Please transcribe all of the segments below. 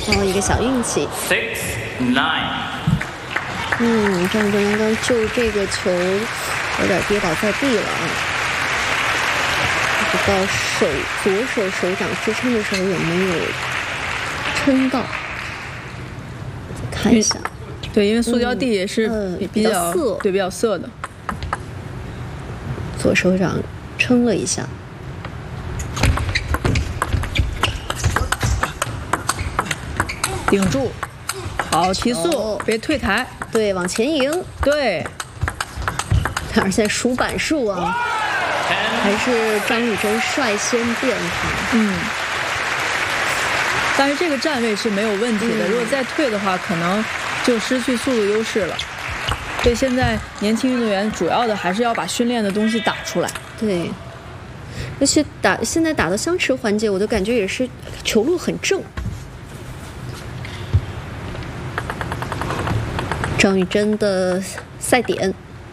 然后一个小运气。 6-9。 张宇真刚刚就这个球有点跌倒在地了啊，不知道左手手掌支撑的时候有没有撑到，再看一下。 对，因为塑胶地也是比较涩， 对，比较涩的。 左手掌撑了一下， 顶住，好，提速，别退台， 对，往前迎， 对。 而且数板数啊，还是张雨铮率先变盘。 但是这个站位是没有问题的，如果再退的话，可能就失去速度优势了。所以现在年轻运动员主要的还是要把训练的东西打出来。 对，尤其现在打到相持环节，我的感觉也是球路很正。张雨铮的赛点。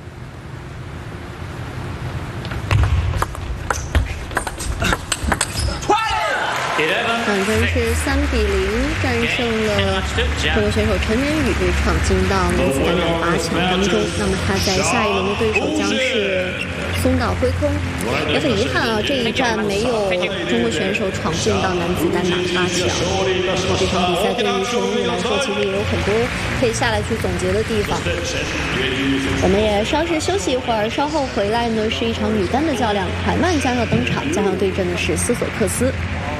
张雨铮是3-0战胜了中国选手陈连宇，闯进到男子单打8强当中。那么他在下一轮的对手将是松岛辉空。也很遗憾啊，这一站没有中国选手闯进到男子单打8强。这场比赛对于陈连宇来说，其实也有很多可以下来去总结的地方。我们也稍事休息一会儿，稍后回来呢是一场女单的较量，凯曼将要登场，将要对阵的是斯索克斯。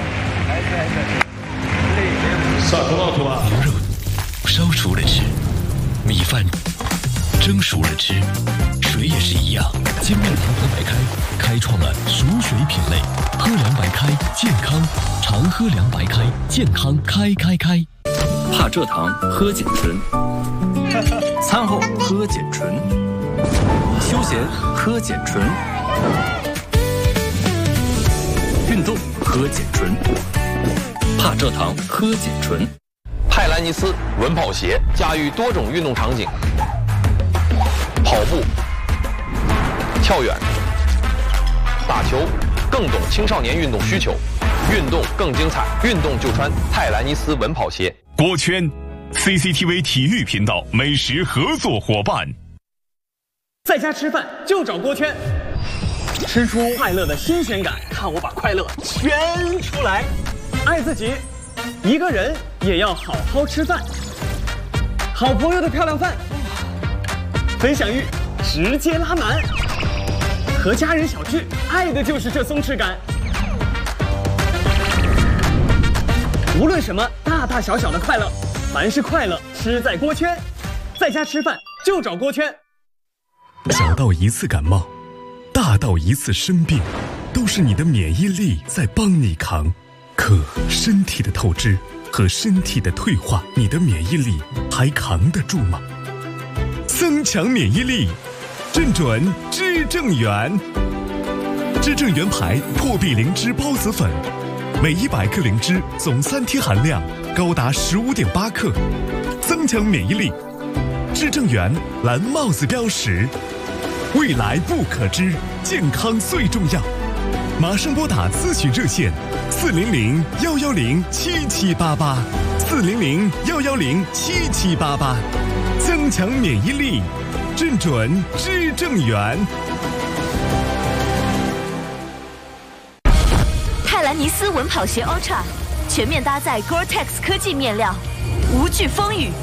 牛肉烧熟了吃，米饭蒸熟了吃，水也是一样。精酿长河白开开创了熟水品类，喝凉白开健康，常喝凉白开健康开。 怕蔗糖喝碱醇，餐后喝碱醇，休闲喝碱醇，运动喝碱醇。怕蔗糖喝碱醇。 泰兰尼斯稳跑鞋驾驭多种运动场景，跑步、跳远、打球，更懂青少年运动需求，运动更精彩，运动就穿泰兰尼斯稳跑鞋。 锅圈 CCTV 体育频道美食合作伙伴。 在家吃饭就找锅圈，吃出快乐的新鲜感，看我把快乐全出来。爱自己，一个人也要好好吃饭。好朋友的漂亮饭，分享欲直接拉满。和家人小聚，爱的就是这松弛感。无论什么大大小小的快乐，凡是快乐吃在锅圈。在家吃饭就找锅圈。 小到一次感冒，大到一次生病，都是你的免疫力在帮你扛。可身体的透支和身体的退化，你的免疫力还扛得住吗？增强免疫力，正准知正元。知正元牌破壁灵芝孢子粉，每100克灵芝总3天含量高达15.8克，增强免疫力。知正元蓝帽子标识，未来不可知，健康最重要。马上拨打咨询热线400-110-7788，400-110-7788，增强免疫力，正准知正元。 泰兰尼斯稳跑鞋 Ultra 全面搭载 Gore-Tex 科技面料，无惧风雨。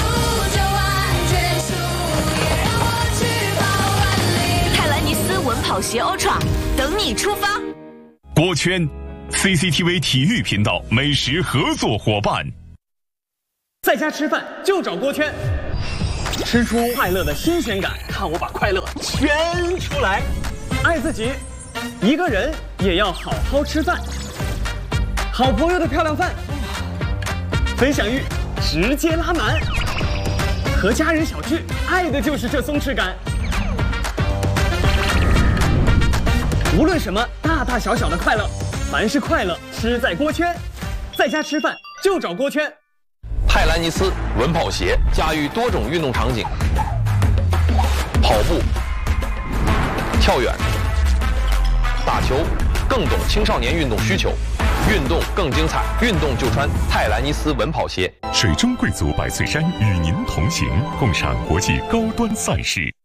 泰兰尼斯稳跑鞋 Ultra 等你出发。 锅圈 CCTV 体育频道美食合作伙伴。 在家吃饭就找锅圈，吃出快乐的新鲜感，看我把快乐全出来。爱自己，一个人也要好好吃饭。好朋友的漂亮饭，分享欲直接拉满。和家人小聚，爱的就是这松弛感。无论什么大大小小的快乐，凡是快乐吃在锅圈。在家吃饭就找锅圈。 泰兰尼斯稳跑鞋驾驭多种运动场景，跑步、跳远、打球，更懂青少年运动需求， 运动更精彩，运动就穿泰兰尼斯稳跑鞋。 水中贵族百岁山与您同行，共赏国际高端赛事。